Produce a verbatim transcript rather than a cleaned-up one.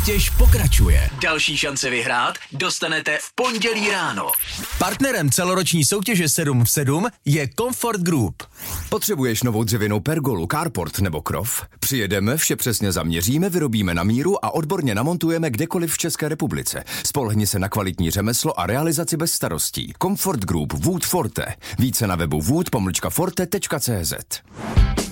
Soutěž pokračuje. Další šance vyhrát dostanete v pondělí ráno. Partnerem celoroční soutěže sedm v sedm je Comfort Group. Potřebuješ novou dřevěnou pergolu, carport nebo krov? Přijedeme, vše přesně zaměříme, vyrobíme na míru a odborně namontujeme kdekoliv v České republice. Spolehni se na kvalitní řemeslo a realizaci bez starostí. Comfort Group Wood Forte. Více na webu wood pomlčka forte tečka cé zet.